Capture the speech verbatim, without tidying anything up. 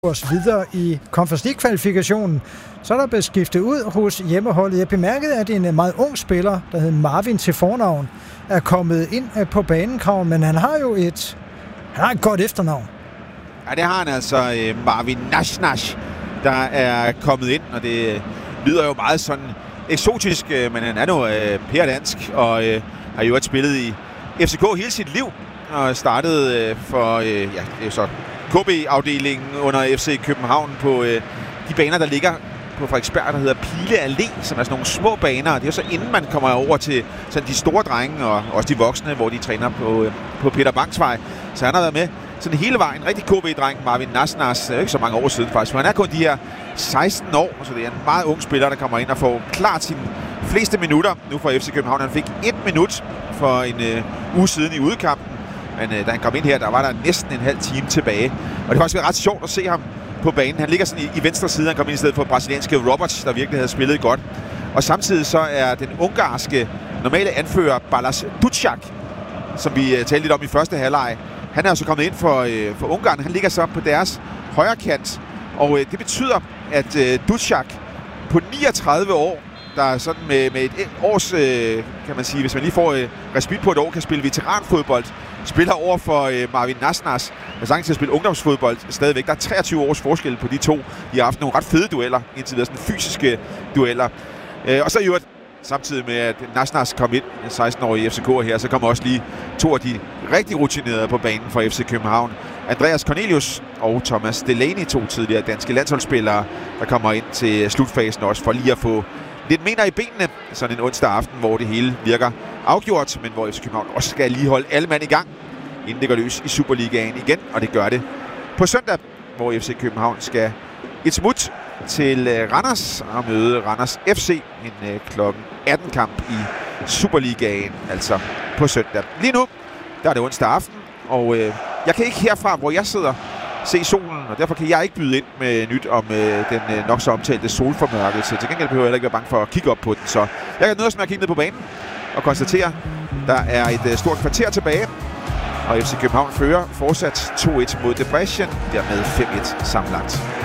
os videre i Conference League-kvalifikationen, så er der blevet skiftet ud hos hjemmeholdet. Jeg bemærkede, at en meget ung spiller, der hed Marvin til fornavn, er kommet ind på banen, Krav, men han har jo et, han har et godt efternavn. Ja, det har han altså, Marvin Nash-Nash, der er kommet ind, og det lyder jo meget sådan eksotisk, men han er nu pæredansk, og har jo også spillet i F C K hele sit liv, og startede for, ja, det er jo så K B-afdelingen under F C København på øh, de baner, der ligger på Frederiksberg, der hedder Pile Allé, som er sådan nogle små baner. Det er jo så inden man kommer over til sådan de store drenge og også de voksne, hvor de træner på, øh, på Peter Bangs Vej. Så han har været med sådan hele vejen. Rigtig K B-dreng, Marvin Nash-Nash. Det er jo ikke så mange år siden faktisk, for han er kun de her seksten år, så det er en meget ung spiller, der kommer ind og får klart sine fleste minutter nu for F C København. Han fik et minut for en øh, uge siden i udekampen. Men øh, da han kom ind her, der var der næsten en halv time tilbage. Og det har faktisk været ret sjovt at se ham på banen. Han ligger sådan i, i venstre side. Han kom ind i stedet for brasilianske Roberts, der virkelig havde spillet godt. Og samtidig så er den ungarske normale anfører Balázs Ducák, som vi øh, talte lidt om i første halvleg. Han er altså kommet ind for, øh, for Ungarn. Han ligger så på deres højre kant. Og øh, det betyder, at øh, Ducák på niogtredive år, der er sådan med, med et års, øh, kan man sige, hvis man lige får øh, respit på et år, kan spille veteranfodbold, spiller over for øh, Marvin Nash-Nash, der sagtens til at spille ungdomsfodbold stadigvæk. Der er treogtyve års forskel på de to. De har haft nogle ret fede dueller, indtil videre sådan fysiske dueller. Øh, og så i øvrigt, samtidig med at Nash-Nash kom ind, seksten-årige F C K'er her, så kommer også lige to af de rigtig rutinerede på banen for F C København. Andreas Cornelius og Thomas Delaney, to tidligere danske landsholdsspillere, der kommer ind til slutfasen også for lige at få lidt mener i benene, sådan en onsdag aften, hvor det hele virker afgjort, men hvor F C København også skal lige holde alle mand i gang, inden det går løs i Superligaen igen, og det gør det på søndag, hvor F C København skal et smut til Randers og møde Randers F C, en klokken atten-kamp i Superligaen, altså på søndag. Lige nu, der er det onsdag aften, og øh, jeg kan ikke herfra, hvor jeg sidder, se solen, og derfor kan jeg ikke byde ind med nyt om øh, den øh, nok så omtalte solformørkelse. Til gengæld behøver jeg ikke være bange for at kigge op på den, så jeg kan nødt til at kigge ned på banen og konstatere, der er et øh, stort kvarter tilbage, og F C København fører fortsat to et mod Debrecen, dermed fem et sammenlagt.